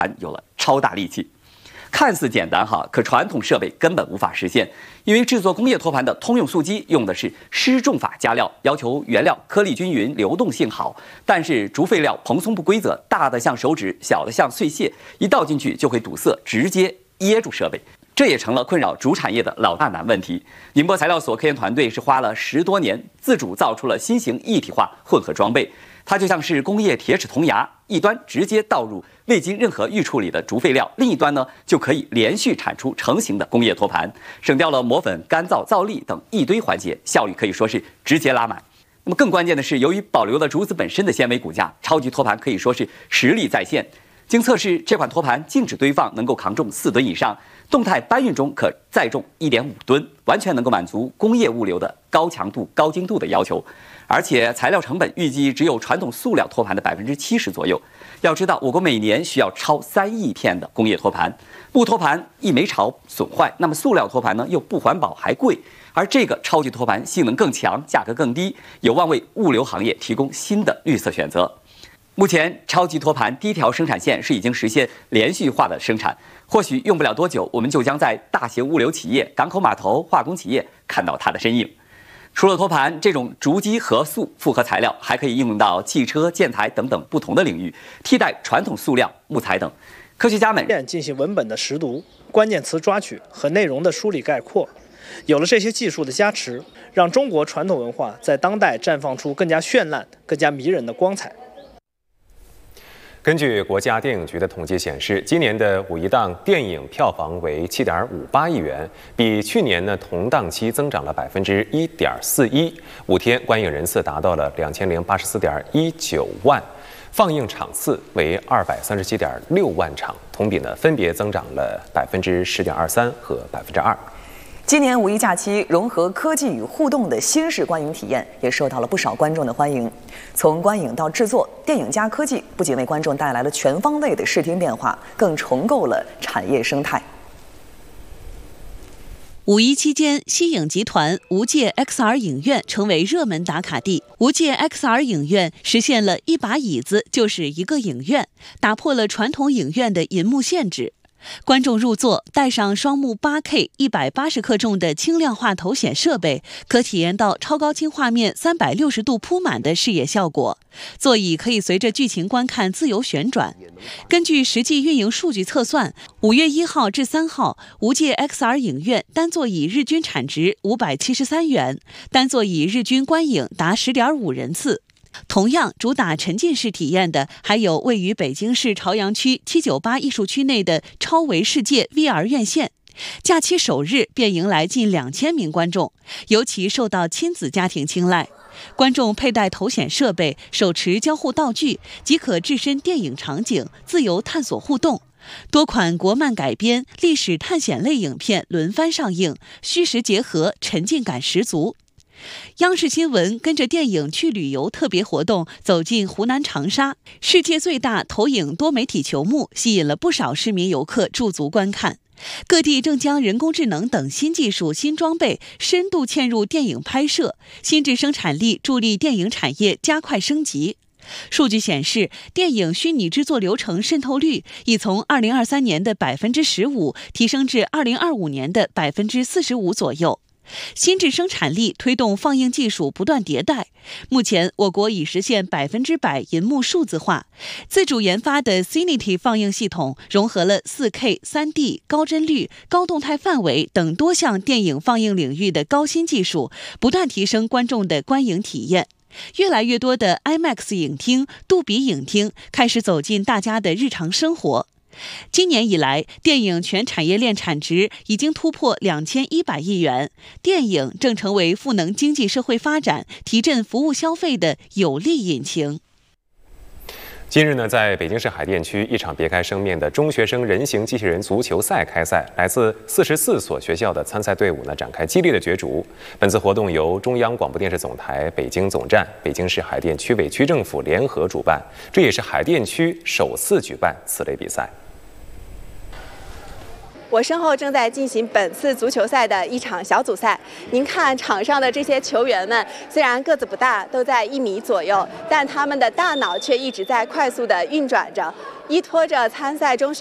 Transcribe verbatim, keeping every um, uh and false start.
有了超大力气。看似简单哈，可传统设备根本无法实现，因为制作工业托盘的通用素机用的是湿重法加料，要求原料颗粒均匀、流动性好。但是竹废料蓬松不规则，大的像手指，小的像碎屑，一倒进去就会堵塞，直接噎住设备。这也成了困扰竹产业的老大难问题。宁波材料所科研团队是花了十多年，自主造出了新型一体化混合装备。它就像是工业铁齿铜牙，一端直接倒入未经任何预处理的竹废料，另一端呢就可以连续产出成型的工业托盘，省掉了磨粉、干燥、造粒等一堆环节，效率可以说是直接拉满。那么更关键的是，由于保留了竹子本身的纤维骨架，超级托盘可以说是实力在线。经测试，这款托盘静止堆放能够扛重四吨以上，动态搬运中可载重 一点五吨，完全能够满足工业物流的高强度、高精度的要求。而且材料成本预计只有传统塑料托盘的百分之七十左右。要知道，我国每年需要超三亿片的工业托盘，木托盘一没潮损坏，那么塑料托盘呢又不环保还贵。而这个超级托盘性能更强，价格更低，有望为物流行业提供新的绿色选择。目前，超级托盘第一条生产线是已经实现连续化的生产，或许用不了多久，我们就将在大型物流企业、港口码头、化工企业看到它的身影。除了托盘，这种竹基合塑复合材料还可以应用到汽车、建材等等不同的领域，替代传统塑料、木材等。科学家们进行文本的识读、关键词抓取和内容的梳理概括。有了这些技术的加持，让中国传统文化在当代绽放出更加绚烂、更加迷人的光彩。 根据国家电影局的统计显示，今年的五一档电影票房为 七点五八亿元，比去年呢同档期增长了百分之一点四一。五天观影人次达到了两千零八十四点一九万，放映场次为二百三十七点六万场，同比呢分别增长了百分之十点二三和百分之二。 今年五一假期，融合科技与互动的新式观影体验也受到了不少观众的欢迎。从观影到制作，电影加科技不仅为观众带来了全方位的视听变化，更重构了产业生态。 五一期间，西影集团无界 X R 影院成为热门打卡地。无界 X R 影院实现了一把椅子就是一个影院，打破了传统影院的银幕限制。观众入座，带上双目 八K 一百八十克重的轻量化头显设备，可体验到超高清画面三百六十度铺满的视野效果。座椅可以随着剧情观看自由旋转。根据实际运营数据测算，五月一号至三号，无界 X R 影院单座椅日均产值五百七十三元，单座椅日均观影达 十点五人次。同样主打沉浸式体验的，还有位于北京市朝阳区七九八艺术区内的超维世界 V R 院线。假期首日便迎来近两千名观众，尤其受到亲子家庭青睐。观众佩戴头显设备，手持交互道具，即可置身电影场景，自由探索互动。多款国漫改编、历史探险类影片轮番上映，虚实结合，沉浸感十足。央视新闻跟着电影去旅游特别活动走进湖南长沙，世界最大投影多媒体球幕吸引了不少市民游客驻足观看。各地正将人工智能等新技术、新装备深度嵌入电影拍摄，新质生产力助力电影产业加快升级。数据显示，电影虚拟制作流程渗透率已从二零二三年的百分之十五提升至二零二五年的百分之四十五左右。新质生产力推动放映技术不断迭代，目前我国已实现百分之百银幕数字化。自主研发的 Cinity 放映系统融合了 四K、三 D、高帧率、高动态范围等多项电影放映领域的高新技术，不断提升观众的观影体验。越来越多的 IMAX 影厅、杜比影厅开始走进大家的日常生活。今年以来，电影全产业链产值已经突破两千一百亿元，电影正成为赋能经济社会发展、提振服务消费的有力引擎。 今日呢，在北京市海淀区，一场别开生面的中学生人形机器人足球赛开赛，来自四十四所学校的参赛队伍呢展开激烈的角逐。本次活动由中央广播电视总台北京总站、北京市海淀区委区政府联合主办，这也是海淀区首次举办此类比赛。 我身后正在进行本次足球赛的一场小组赛。您看场上的这些球员们，虽然个子不大，都在一米左右，但他们的大脑却一直在快速的运转着，依托着参赛中